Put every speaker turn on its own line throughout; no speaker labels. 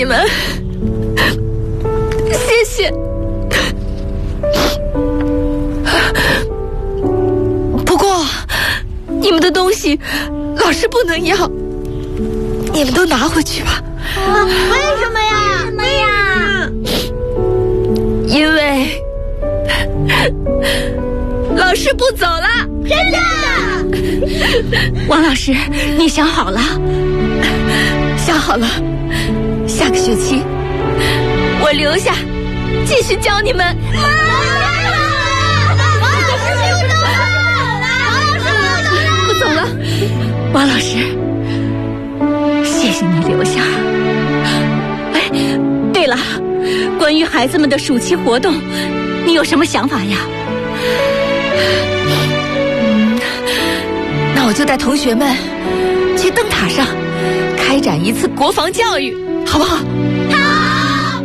你们，谢谢。不过，你们的东西老师不能要，你们都拿回去吧。
为什么呀？
因为老师不走了。
真的？
王老师，你想好了？想好了，下个学期我留下继续教你们。不走了，王老师，谢谢你留下。哎，对了，关于孩子们的暑期活动，你有什么想法呀？那我就带同学们去灯塔上开展一次国防教育，好不好？
好。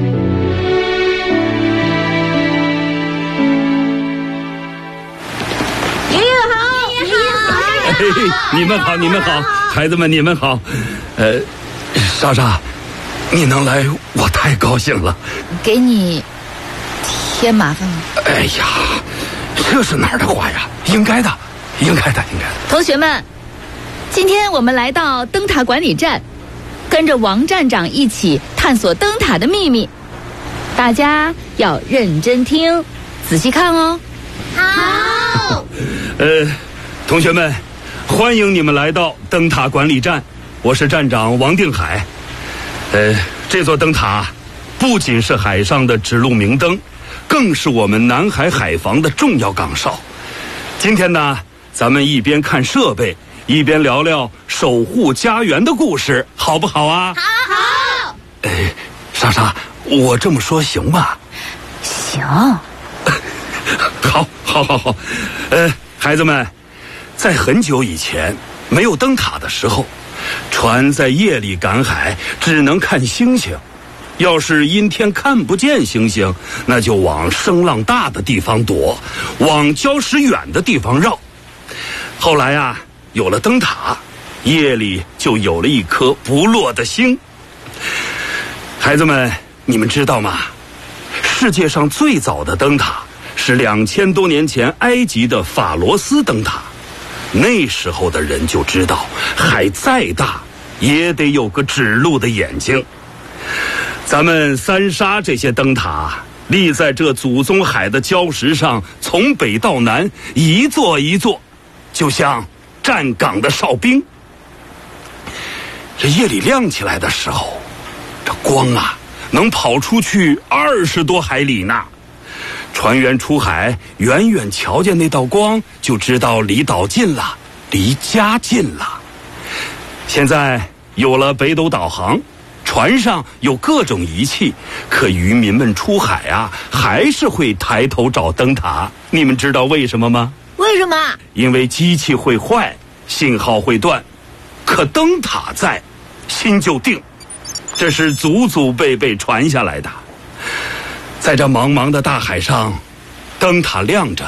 爷爷好，爷爷好。
你们好，你们好，孩子们你们好。莎莎，你能来我太高兴了。
给你添麻烦了。
哎呀，这是哪儿的话呀？应该的。同
学们，今天我们来到灯塔管理站，跟着王站长一起探索灯塔的秘密。大家要认真听，仔细看哦。
好。
同学们，欢迎你们来到灯塔管理站，我是站长王定海。这座灯塔不仅是海上的指路明灯，更是我们南海海防的重要岗哨。今天呢，咱们一边看设备，一边聊聊守护家园的故事，好不好啊？
好。
莎莎，我这么说行吗？
行。
好。孩子们，在很久以前，没有灯塔的时候，船在夜里赶海，只能看星星。要是阴天看不见星星，那就往声浪大的地方躲，往礁石远的地方绕。后来啊，有了灯塔，夜里就有了一颗不落的星。孩子们，你们知道吗？世界上最早的灯塔是2000多年前埃及的法罗斯灯塔。那时候的人就知道，海再大也得有个指路的眼睛。咱们三沙这些灯塔立在这祖宗海的礁石上，从北到南，一座一座，就像站岗的哨兵。这夜里亮起来的时候，这光啊能跑出去20多海里呢。船员出海，远远瞧见那道光，就知道离岛近了，离家近了。现在有了北斗导航，船上有各种仪器，可渔民们出海啊，还是会抬头找灯塔。你们知道为什么吗？
为什么？
因为机器会坏，信号会断，可灯塔在，心就定。这是祖祖辈辈传下来的。在这茫茫的大海上，灯塔亮着，